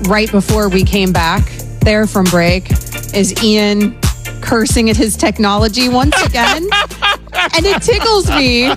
right before we came back there from break is Ian cursing at his technology once again. And it tickles me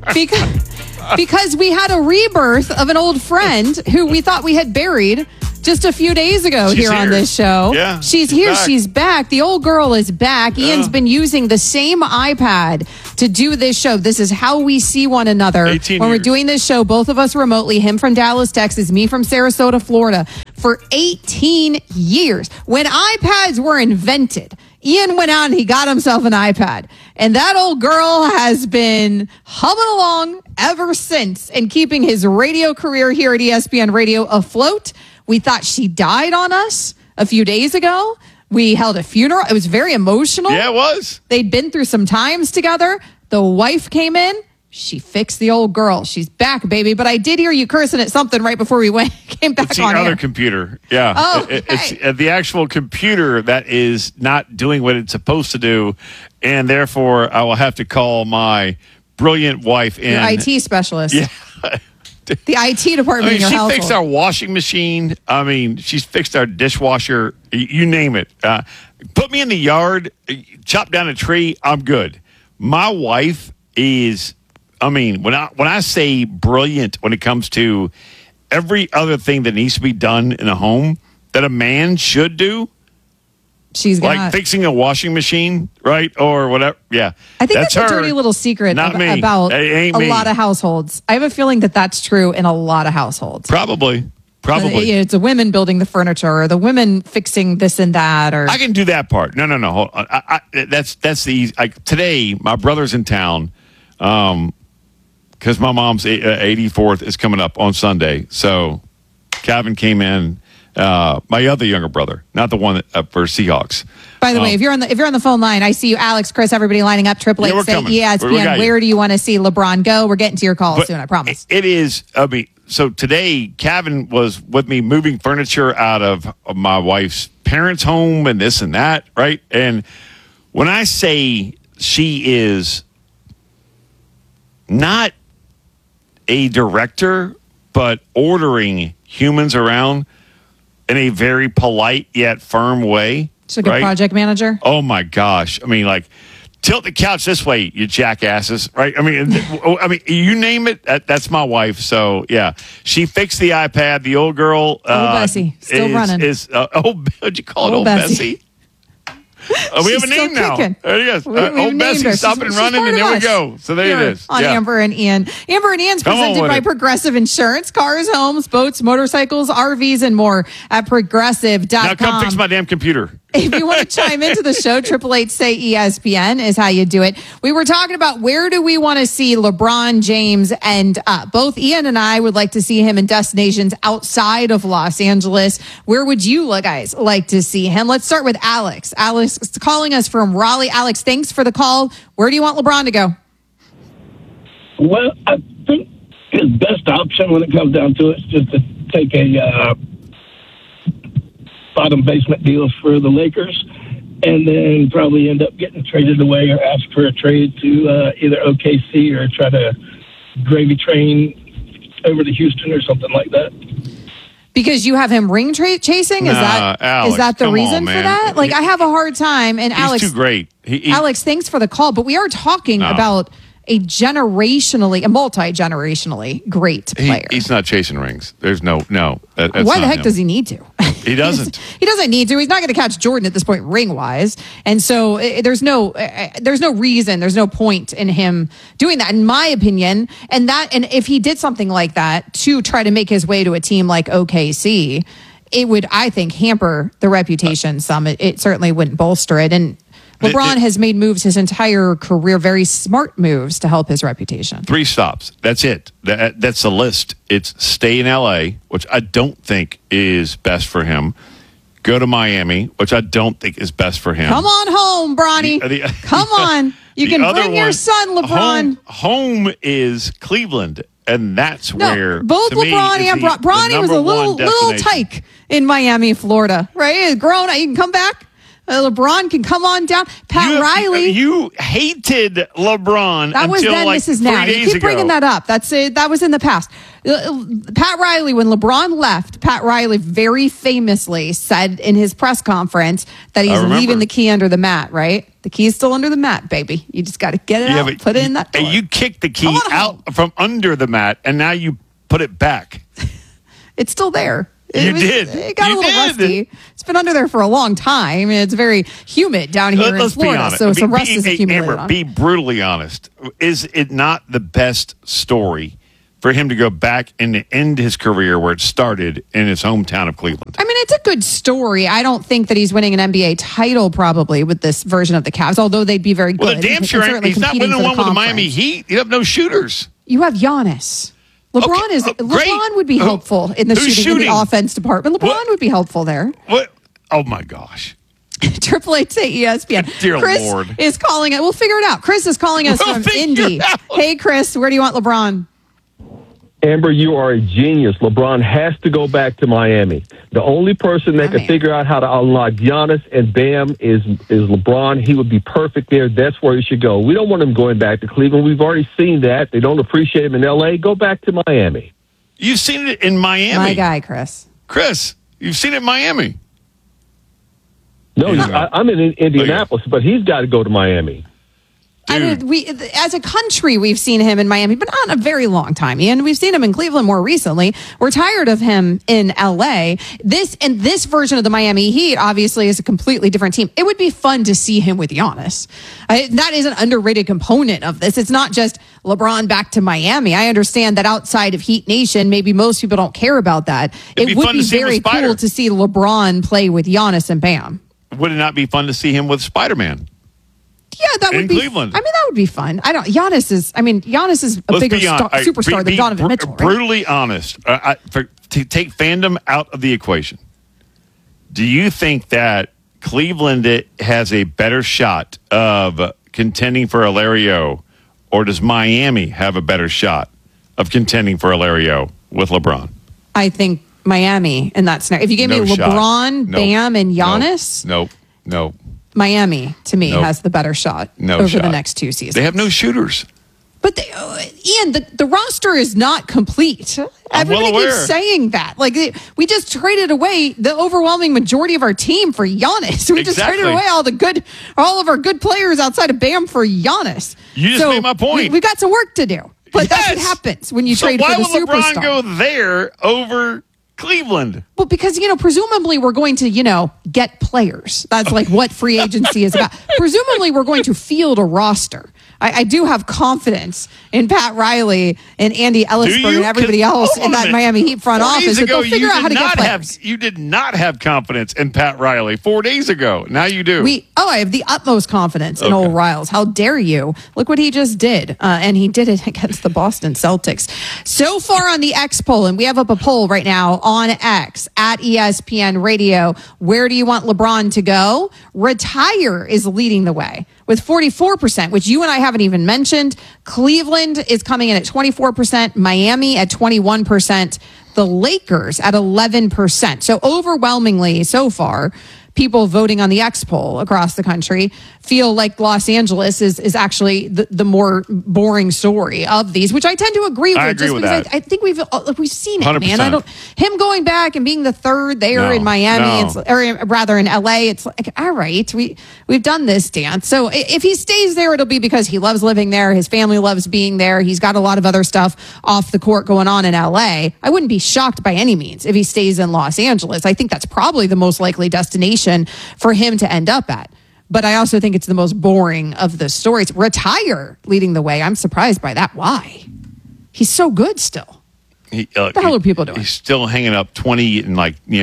because we had a rebirth of an old friend who we thought we had buried just a few days ago here on this show. Yeah, she's here. back. She's back. The old girl is back. Yeah. Ian's been using the same iPad to do this show. This is how we see one another when we're doing this show. Both of us remotely, him from Dallas, Texas, me from Sarasota, Florida, for 18 years. When iPads were invented, Ian went out and he got himself an iPad. And that old girl has been humming along ever since and keeping his radio career here at ESPN Radio afloat. We thought she died on us a few days ago. We held a funeral. It was very emotional. Yeah, it was. They'd been through some times together. The wife came in. She fixed the old girl. She's back, baby. But I did hear you cursing at something right before we came back on It's the other computer. Yeah. Oh, It's the actual computer that is not doing what it's supposed to do. And therefore, I will have to call my brilliant wife in. Your IT specialist. Yeah. The IT department in your household. She fixed our washing machine. I mean, she's fixed our dishwasher. You name it. Put me in the yard, chop down a tree, I'm good. My wife is, I mean, when I say brilliant when it comes to every other thing that needs to be done in a home that a man should do, she's got like fixing a washing machine, right? Or whatever. Yeah. I think that's a dirty little secret about a lot of households. I have a feeling that that's true in a lot of households. Probably. It's the women building the furniture or the women fixing this and that. Or I can do that part. No. Hold on. That's the today. My brother's in town because my mom's 84th is coming up on Sunday. So Calvin came in. My other younger brother, not the one for Seahawks. By the way, if you're on the phone line, I see you, Alex, Chris, everybody lining up. 888 say ESPN. Where do you want to see LeBron go? We're getting to your call soon. I promise. It is. I mean, so today, Calvin was with me moving furniture out of my wife's parents' home and this and that, right? And when I say she is not a director, but ordering humans around in a very polite yet firm way. She's like a project manager. Oh my gosh! I mean, like, tilt the couch this way, you jackasses! Right? I mean, you name it. That's my wife. So yeah, she fixed the iPad. The old girl, old Bessie, still running. What'd you call it, old Bessie? We have a name now. There it is. Old Bessie's up and running, and there we go. So there it is. On Amber and Ian. Amber and Ian's presented by Progressive Insurance. Cars, homes, boats, motorcycles, RVs, and more at Progressive.com. Now come fix my damn computer. If you want to chime into the show, 888 say ESPN is how you do it. We were talking about where do we want to see LeBron James, and both Ian and I would like to see him in destinations outside of Los Angeles. Where would you guys like to see him? Let's start with Alex. Alex is calling us from Raleigh. Alex, thanks for the call. Where do you want LeBron to go? Well, I think his best option when it comes down to it is just to take a bottom basement deals for the Lakers, and then probably end up getting traded away or ask for a trade to either OKC or try to gravy train over to Houston or something like that. Because you have him ring chasing? Is that the reason for that? Like, I have a hard time. And Alex, he's too great. Alex, thanks for the call. But we are talking about a multi-generationally great player. He's not chasing rings. There's no. Why the heck does he need to? He doesn't. He doesn't need to. He's not going to catch Jordan at this point, ring-wise. And so there's no reason, there's no point in him doing that, in my opinion. And if he did something like that to try to make his way to a team like OKC, it would, I think, hamper the reputation some. It certainly wouldn't bolster it. And LeBron has made moves his entire career, very smart moves to help his reputation. 3 stops. That's it. That's the list. It's stay in L.A., which I don't think is best for him. Go to Miami, which I don't think is best for him. Come on home, Bronny. Come on. You can bring your son, LeBron. Home is Cleveland, and that's where both LeBron and Bronny was a little tyke in Miami, Florida. Right? Grown. You can come back. LeBron can come on down. Riley. You hated LeBron. That was until then. Like this is now. You keep bringing that up. That was in the past. Pat Riley, when LeBron left, Pat Riley very famously said in his press conference that he's leaving the key under the mat, right? The key's still under the mat, baby. You just got to get it out, put it in that door. You kicked the key out from under the mat, and now you put it back. It's still there. It got a little rusty. It's been under there for a long time. It's very humid down here in Florida, so some rust is accumulated. Be brutally honest. Is it not the best story for him to go back and to end his career where it started in his hometown of Cleveland? I mean, it's a good story. I don't think that he's winning an NBA title probably with this version of the Cavs, although they'd be very good. Well, damn sure he's not winning one with the Miami Heat. You have no shooters. You have Giannis. LeBron would be helpful in the shooting in the offense department. LeBron would be helpful there. What? Oh my gosh. Triple H say ESPN. Dear Chris Lord. is calling it. We'll figure it out. Chris is calling us from Indy. Hey, Chris, where do you want LeBron? Amber, you are a genius. LeBron has to go back to Miami. The only person that can figure out how to unlock Giannis and Bam is LeBron. He would be perfect there. That's where he should go. We don't want him going back to Cleveland. We've already seen that. They don't appreciate him in L.A. Go back to Miami. You've seen it in Miami. My guy, Chris. Chris, you've seen it in Miami. No, I'm in Indianapolis, but he's got to go to Miami. I mean, as a country, we've seen him in Miami, but not in a very long time. Ian, we've seen him in Cleveland more recently. We're tired of him in LA. This version of the Miami Heat obviously is a completely different team. It would be fun to see him with Giannis. That is an underrated component of this. It's not just LeBron back to Miami. I understand that outside of Heat Nation, maybe most people don't care about that. It would be very cool to see LeBron play with Giannis and Bam. Would it not be fun to see him with Spider-Man? Yeah, that would be. Cleveland. I mean, that would be fun. Giannis is a bigger superstar than Donovan Mitchell. Right? Brutally honest, to take fandom out of the equation. Do you think that Cleveland has a better shot of contending for a Larry O, or does Miami have a better shot of contending for a Larry O with LeBron? I think Miami in that scenario. If you gave me LeBron, Bam, and Giannis, no. Miami, to me, has the better shot over the next 2 seasons. They have no shooters. But, Ian, the roster is not complete. Everybody keeps saying that. Like, we just traded away the overwhelming majority of our team for Giannis. We just traded away all of our good players outside of Bam for Giannis. You just made my point. We've got some work to do. But that's what happens when you trade for the superstar. Why would LeBron go there over Cleveland? Well, because, presumably we're going to, get players. That's like what free agency is about. Presumably we're going to field a roster. I do have confidence in Pat Riley and Andy Ellisberg and everybody else in that Miami Heat front office. They'll figure out how to get players. You did not have confidence in Pat Riley 4 days ago. Now you do. I have the utmost confidence in old Riles. How dare you? Look what he just did. And he did it against the Boston Celtics. So far on the X poll, and we have up a poll right now on X at ESPN Radio. Where do you want LeBron to go? Retire is leading the way with 44%, which you and I haven't even mentioned. Cleveland is coming in at 24%, Miami at 21%, the Lakers at 11%. So overwhelmingly so far, people voting on the X poll across the country feel like Los Angeles is actually the more boring story of these, which I tend to agree with. I think we've seen it, 100%. Man. Him going back and being the third there in Miami, or rather in LA, it's like, all right, we've done this dance. So if he stays there, it'll be because he loves living there. His family loves being there. He's got a lot of other stuff off the court going on in LA. I wouldn't be shocked by any means if he stays in Los Angeles. I think that's probably the most likely destination for him to end up at. But I also think it's the most boring of the stories. Retire leading the way. I'm surprised by that. Why? He's so good still. What the hell are people doing? He's still hanging up 20 and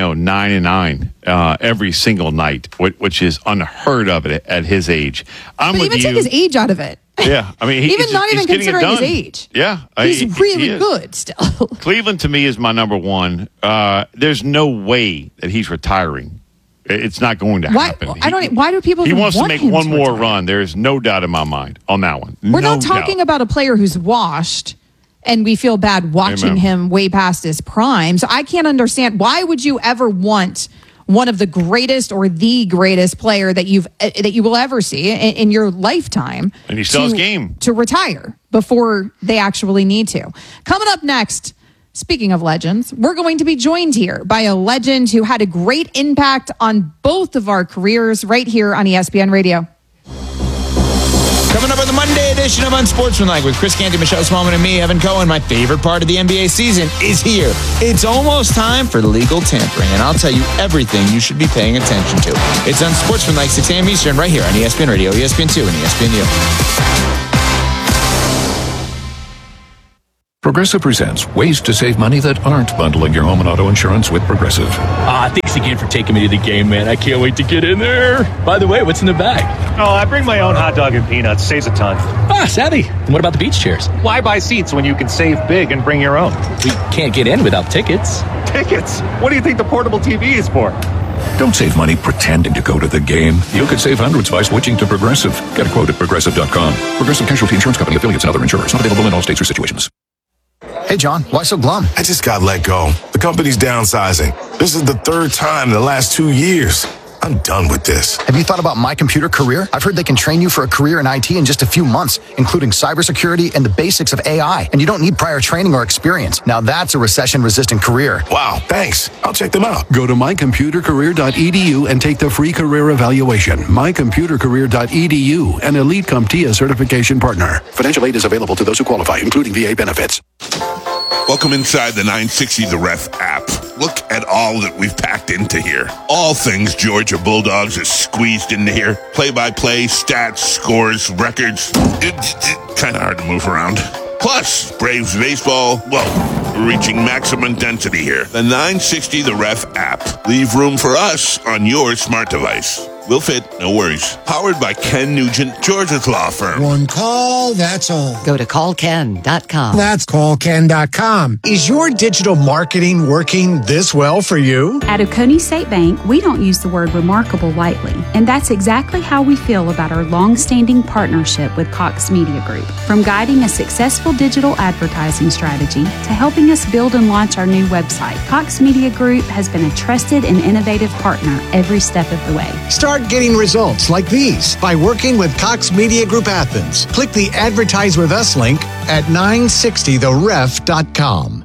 9-9 every single night, which is unheard of at his age. But even take his age out of it. Yeah, I mean, even considering his age. Yeah, he's really good still. Cleveland to me is my number one. There's no way that he's retiring. It's not going to happen. Why do people? He wants to make one more run. There is no doubt in my mind on that one. We're not talking about a player who's washed, and we feel bad watching him way past his prime. So I can't understand, why would you ever want one of the greatest or the greatest player that you will ever see in your lifetime, and he still has game, to retire before they actually need to? Coming up next, Speaking of legends, we're going to be joined here by a legend who had a great impact on both of our careers right here on ESPN Radio. Coming up on the Monday edition of Unsportsmanlike with Chris Canty, Michelle Smallman, and me, Evan Cohen. My favorite part of the NBA season is here. It's almost time for legal tampering, and I'll tell you everything you should be paying attention to. It's Unsportsmanlike, 6 a.m. Eastern, right here on ESPN Radio, ESPN2, and ESPNU. Progressive presents ways to save money that aren't bundling your home and auto insurance with Progressive. Thanks again for taking me to the game, man. I can't wait to get in there. By the way, what's in the bag? Oh, I bring my own hot dog and peanuts. Saves a ton. Savvy. And what about the beach chairs? Why buy seats when you can save big and bring your own? We can't get in without tickets. Tickets? What do you think the portable TV is for? Don't save money pretending to go to the game. You could save hundreds by switching to Progressive. Get a quote at Progressive.com. Progressive Casualty Insurance Company, affiliates, and other insurers. Not available in all states or situations. Hey, John, why so glum? I just got let go. The company's downsizing. This is the third time in the last 2 years. I'm done with this. Have you thought about My Computer Career? I've heard they can train you for a career in IT in just a few months, including cybersecurity and the basics of AI. And you don't need prior training or experience. Now that's a recession-resistant career. Wow, thanks. I'll check them out. Go to mycomputercareer.edu and take the free career evaluation. Mycomputercareer.edu, an Elite CompTIA certification partner. Financial aid is available to those who qualify, including VA benefits. Welcome inside the 960 The Ref app. Look at all that we've packed into here. All things Georgia Bulldogs is squeezed into here. Play-by-play, stats, scores, records. It's kind of hard to move around. Plus, Braves baseball, well, we're reaching maximum density here. The 960 The Ref app. Leave room for us on your smart device. We'll fit, no worries. Powered by Ken Nugent, Georgia's law firm. One call, that's all. Go to callken.com. That's callken.com. Is your digital marketing working this well for you? At Oconee State Bank, we don't use the word remarkable lightly. And that's exactly how we feel about our long-standing partnership with Cox Media Group. From guiding a successful digital advertising strategy to helping us build and launch our new website, Cox Media Group has been a trusted and innovative partner every step of the way. Start getting results like these by working with Cox Media Group Athens. Click the Advertise With Us link at 960theref.com.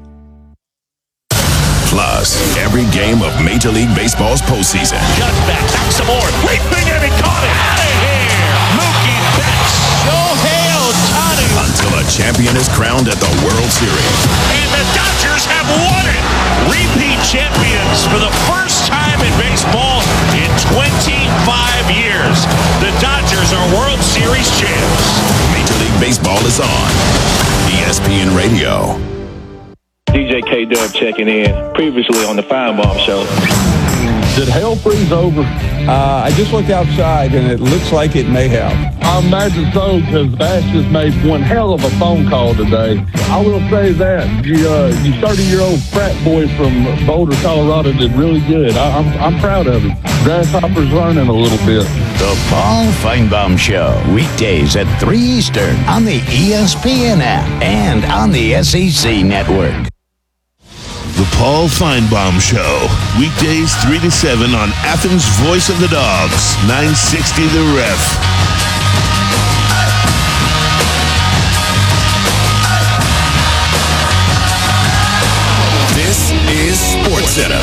Plus, every game of Major League Baseball's postseason. Cut back some more. Leaping and he caught it. Out of here. Mookie Betts. Shohei Ohtani. Until a champion is crowned at the World Series. And the Dodgers have won it. Repeat champions for the first time in baseball in 25 years. The Dodgers are World Series champs. Major League Baseball is on ESPN Radio. DJ K-Dub checking in, previously on the Feinbaum Show. Did hell freeze over? I just looked outside, and it looks like it may have. I imagine so, because Bash just made one hell of a phone call today. I will say that. You 30-year-old frat boy from Boulder, Colorado did really good. I'm proud of him. Grasshopper's learning a little bit. The Paul Feinbaum Show, weekdays at 3 Eastern on the ESPN app and on the SEC Network. The Paul Feinbaum Show, weekdays 3 to 7 on Athens' Voice of the Dogs, 960 The Ref. This is SportsCenter.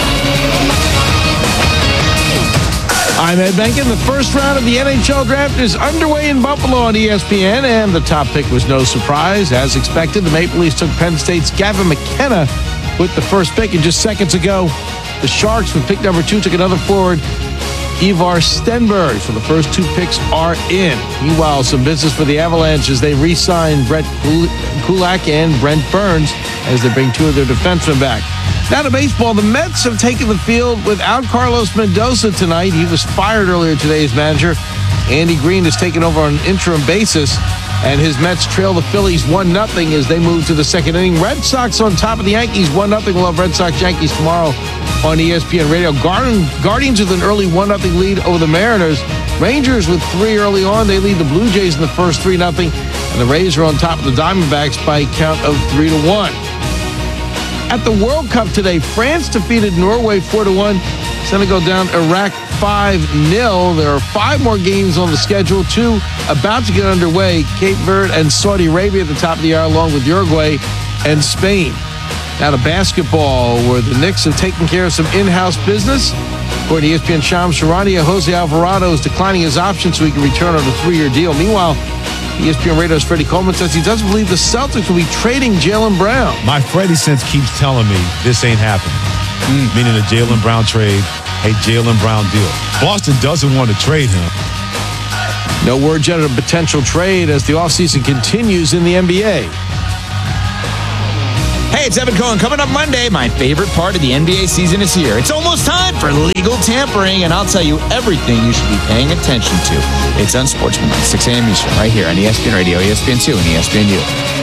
I'm Ed Benkin. The first round of the NHL draft is underway in Buffalo on ESPN, and the top pick was no surprise. As expected, the Maple Leafs took Penn State's Gavin McKenna with the first pick, and just seconds ago, the Sharks with pick number 2 took another forward, Ivar Stenberg. So the first 2 picks are in. Meanwhile, some business for the Avalanche as they re-sign Brett Kulak and Brent Burns as they bring 2 of their defensemen back. Now to baseball, the Mets have taken the field without Carlos Mendoza tonight. He was fired earlier today as manager. Andy Green has taken over on an interim basis, and his Mets trail the Phillies 1-0 as they move to the second inning. Red Sox on top of the Yankees 1-0. We'll have Red Sox-Yankees tomorrow on ESPN Radio. Guardians with an early 1-0 lead over the Mariners. Rangers with 3 early on. They lead the Blue Jays in the first 3-0. And the Rays are on top of the Diamondbacks by a count of 3-1. At the World Cup today, France defeated Norway 4-1. Senegal down Iraq 5-0. There are 5 more games on the schedule, 2 about to get underway. Cape Verde and Saudi Arabia at the top of the hour, along with Uruguay and Spain. Now to basketball, where the Knicks have taken care of some in-house business. According to ESPN Shams Charania, Jose Alvarado is declining his option so he can return on a 3-year deal. Meanwhile, ESPN Radar's Freddie Coleman says he doesn't believe the Celtics will be trading Jaylen Brown. My Freddie sense keeps telling me this ain't happening. Meaning a Jaylen Brown trade, a Jaylen Brown deal. Boston doesn't want to trade him. No word yet of a potential trade as the offseason continues in the NBA. Hey, it's Evan Cohen. Coming up Monday, my favorite part of the NBA season is here. It's almost time for legal tampering, and I'll tell you everything you should be paying attention to. It's Unsportsmanlike, 6 a.m. Eastern, right here on ESPN Radio, ESPN2, and ESPNU.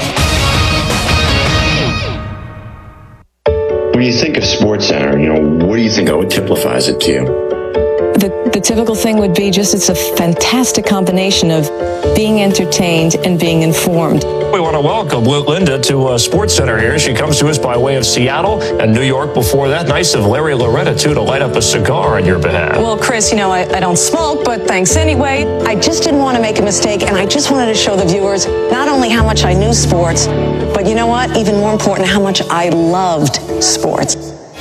When you think of SportsCenter, what do you think? What typifies it to you? The typical thing would be just it's a fantastic combination of being entertained and being informed. We want to welcome Linda to SportsCenter here. She comes to us by way of Seattle and New York before that. Nice of Larry Loretta, too, to light up a cigar on your behalf. Well, Chris, I don't smoke, but thanks anyway. I just didn't want to make a mistake, and I just wanted to show the viewers not only how much I knew sports, but you know what? Even more important, how much I loved sports.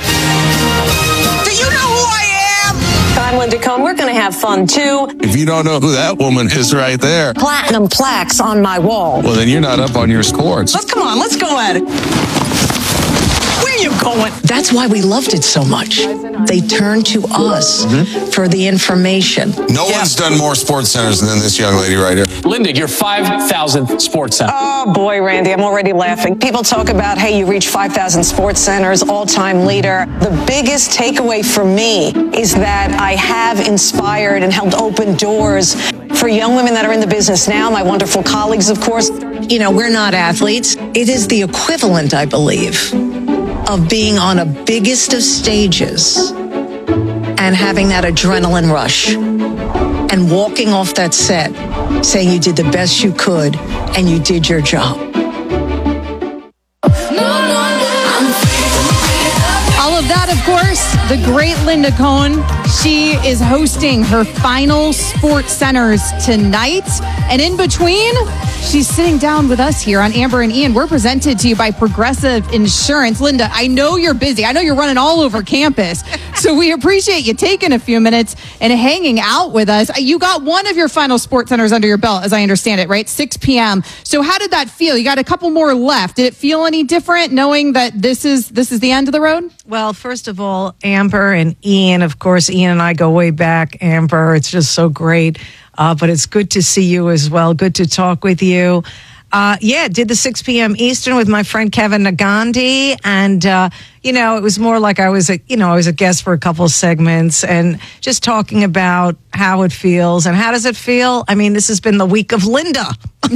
I'm Linda Cohn. We're going to have fun, too. If you don't know who that woman is right there. Platinum plaques on my wall. Well, then you're not up on your sports. Let's go at it. Where are you going? That's why we loved it so much. They turned to us for the information. No one's done more sports centers than this young lady right here. Linda, your 5,000th sports center. Oh, boy, Randy, I'm already laughing. People talk about, hey, you reach 5,000 sports centers, all-time leader. The biggest takeaway for me is that I have inspired and helped open doors for young women that are in the business now, my wonderful colleagues, of course. We're not athletes. It is the equivalent, I believe, of being on a biggest of stages and having that adrenaline rush and walking off that set saying you did the best you could and you did your job. All of that, of course, the great Linda Cohn. She is hosting her final Sports Centers tonight. And in between, she's sitting down with us here on Amber and Ian. We're presented to you by Progressive Insurance. Linda, I know you're busy. I know you're running all over campus. So we appreciate you taking a few minutes and hanging out with us. You got one of your final Sports Centers under your belt, as I understand it, right? 6 p.m. So how did that feel? You got a couple more left. Did it feel any different knowing that this is the end of the road? Well, first of all, Amber and Ian, of course, Ian and I go way back. Amber, it's just so great. But it's good to see you as well. Good to talk with you. Did the 6 p.m. Eastern with my friend Kevin Nagandi. And, it was more like I was a guest for a couple of segments and just talking about how it feels. And how does it feel? I mean, this has been the week of Linda.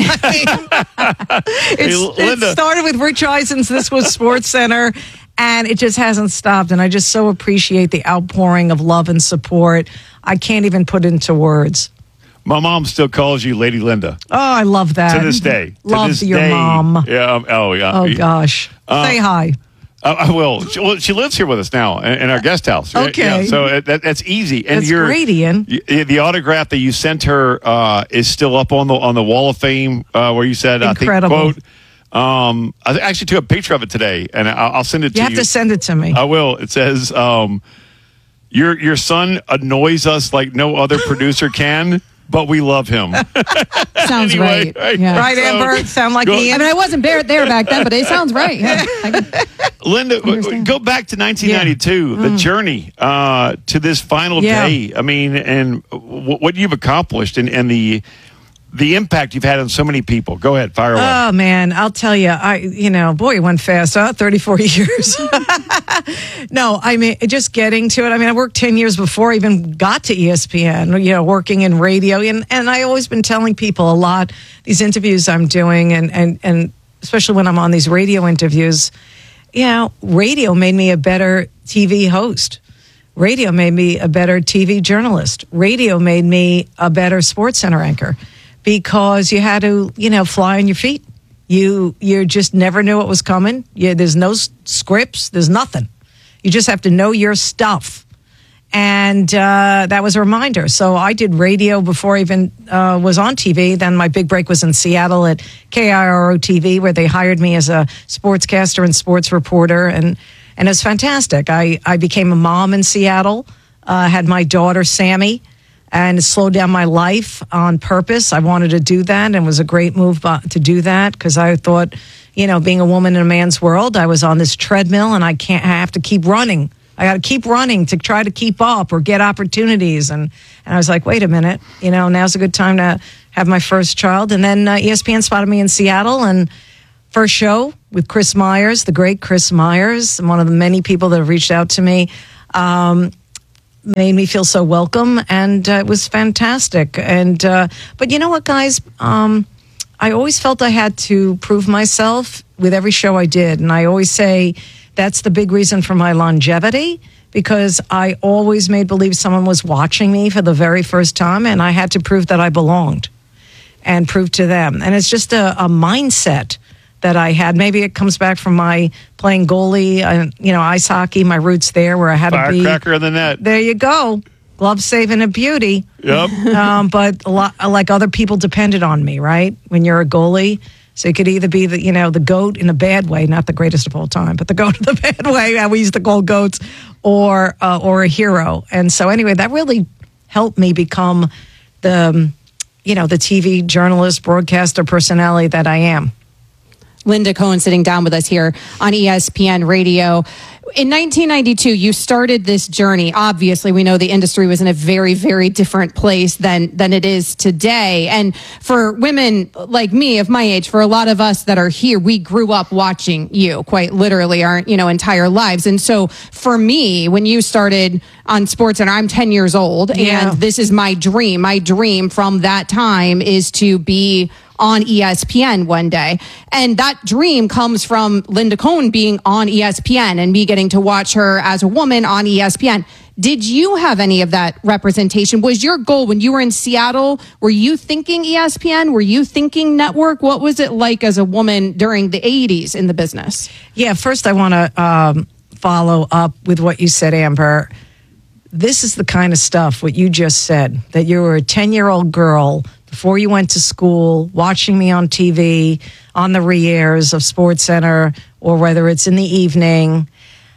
It started with Rich Eisen's This Was Sports Center. And it just hasn't stopped. And I just so appreciate the outpouring of love and support. I can't even put into words. My mom still calls you Lady Linda. Oh, I love that. To this day. Love your mom. Yeah. Yeah. Oh, gosh. Say hi. I will. She lives here with us now in our guest house. Okay. Yeah, so that's easy. And that's great, Ian. The autograph that you sent her is still up on the Wall of Fame where you said, incredible. I think, quote, I actually took a picture of it today, and I'll send it to you. You have to send it to me. I will. It says, your son annoys us like no other producer can, but we love him. Sounds anyway, right. Yeah. Right, Amber? Sound like Ian? I mean, I wasn't there back then, but it sounds right. Yeah. Linda, go back to 1992, the journey to this final day. I mean, and what you've accomplished and the impact you've had on so many people. Go ahead, fire away. Oh, man, I'll tell you, boy, it went fast, huh? 34 years. No, I mean, just getting to it. I mean, I worked 10 years before I even got to ESPN, working in radio. And I always been telling people a lot, these interviews I'm doing, and especially when I'm on these radio interviews, radio made me a better TV host. Radio made me a better TV journalist. Radio made me a better Sports Center anchor. Because you had to, fly on your feet. You just never knew what was coming. There's no scripts. There's nothing. You just have to know your stuff. And that was a reminder. So I did radio before I even was on TV. Then my big break was in Seattle at KIRO TV, where they hired me as a sportscaster and sports reporter. And it was fantastic. I became a mom in Seattle, had my daughter, Sammy, and it slowed down my life on purpose. I wanted to do that, and it was a great move to do that because I thought, being a woman in a man's world, I was on this treadmill and I have to keep running. I got to keep running to try to keep up or get opportunities. And I was like, wait a minute, now's a good time to have my first child. And then ESPN spotted me in Seattle, and first show with Chris Myers, the great Chris Myers, one of the many people that have reached out to me, made me feel so welcome, and it was fantastic. And but you know what, guys? I always felt I had to prove myself with every show I did, and I always say that's the big reason for my longevity, because I always made believe someone was watching me for the very first time, and I had to prove that I belonged and prove to them. And it's just a mindset that I had. Maybe it comes back from my playing goalie, ice hockey, my roots there, where I had to be. Firecracker in the net. There you go. Glove saving a beauty. Yep. But a lot, like other people depended on me, right? When you're a goalie. So you could either be the GOAT in a bad way, not the greatest of all time, but the GOAT in the bad way, we used to call goats, or a hero. And so anyway, that really helped me become the TV journalist, broadcaster personality that I am. Linda Cohen sitting down with us here on ESPN Radio. In 1992, you started this journey. Obviously, we know the industry was in a very, very different place than it is today. And for women like me, of my age, for a lot of us that are here, we grew up watching you, quite literally, our entire lives. And so for me, when you started on SportsCenter, I'm 10 years old, and this is my dream. My dream from that time is to be on ESPN one day. And that dream comes from Linda Cohen being on ESPN and me getting to watch her as a woman on ESPN. Did you have any of that representation? Was your goal when you were in Seattle, were you thinking ESPN? Were you thinking network? What was it like as a woman during the 80s in the business? Yeah, first I want to follow up with what you said, Amber. This is the kind of stuff, what you just said, that you were a 10-year-old girl before you went to school, watching me on TV, on the re-airs of SportsCenter, or whether it's in the evening,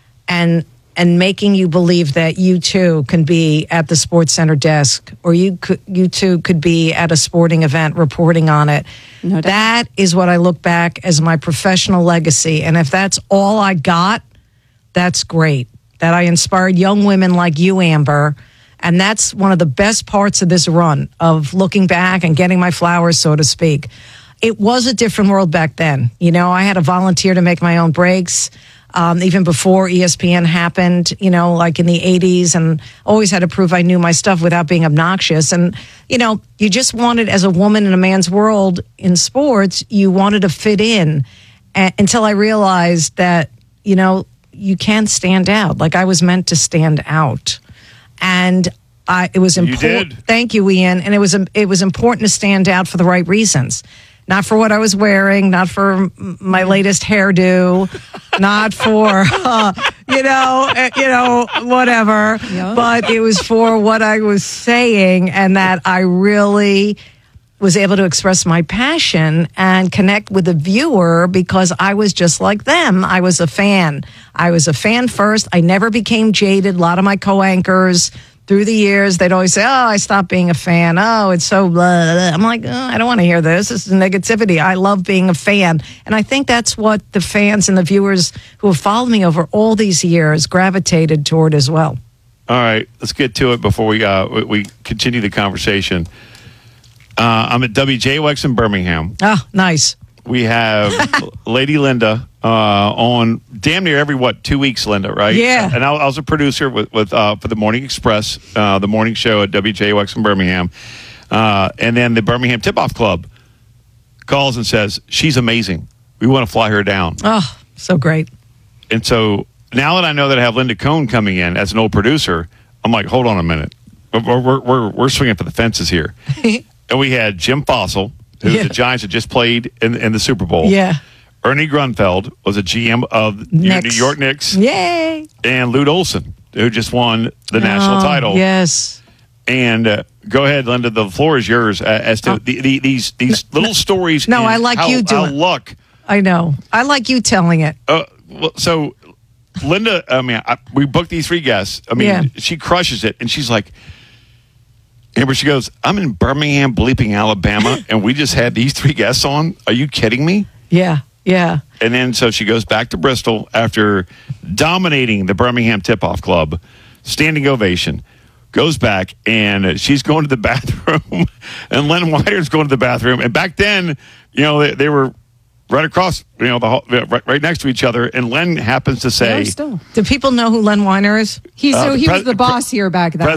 and making you believe that you too can be at the SportsCenter desk, or you too could be at a sporting event reporting on it. No doubt. That is what I look back as my professional legacy. And if that's all I got, that's great. That I inspired young women like you, Amber. And that's one of the best parts of this run, of looking back and getting my flowers, so to speak. It was a different world back then. I had to volunteer to make my own breaks, even before ESPN happened, like in the 80s, and always had to prove I knew my stuff without being obnoxious. And, you just wanted, as a woman in a man's world in sports, you wanted to fit in until I realized that, you can stand out. Like I was meant to stand out. And it was important. Thank you, Ian. And it was important to stand out for the right reasons, not for what I was wearing, not for my latest hairdo, not for whatever. Yep. But it was for what I was saying, and that I really was able to express my passion and connect with the viewer because I was just like them. I was a fan. I was a fan first. I never became jaded. A lot of my co-anchors through the years, they'd always say, I stopped being a fan. Oh, it's so blah, blah. I'm like, I don't want to hear this. This is negativity. I love being a fan. And I think that's what the fans and the viewers who have followed me over all these years gravitated toward as well. All right, let's get to it before we continue the conversation. I'm at WJWX in Birmingham. Oh, nice. We have Lady Linda on damn near every 2 weeks, Linda, right? Yeah. And I was a producer with for the Morning Express, the morning show at WJWX in Birmingham, and then the Birmingham Tip-Off Club calls and says she's amazing. We want to fly her down. Oh, so great. And so now that I know that I have Linda Cohen coming in as an old producer, I'm like, hold on a minute, we're swinging for the fences here. And we had Jim Fossil, who the Giants had just played in the Super Bowl. Yeah. Ernie Grunfeld was a GM of New York Knicks. Yay. And Lute Olson who just won the national title. Yes. And go ahead, Linda. The floor is yours as to these little stories. No, I like you doing how luck. I know. I like you telling it. Well, so Linda, we booked these 3 guests. She crushes it, and she's like, Amber, she goes, I'm in Birmingham, bleeping Alabama, and we just had these 3 guests on. Are you kidding me? Yeah. And then so she goes back to Bristol after dominating the Birmingham Tip-Off Club, standing ovation, goes back, and she's going to the bathroom, and Len Wider's going to the bathroom. And back then, they were right across, right next to each other. And Len happens to say, Do people know who Len Weiner is? He was the boss here back then.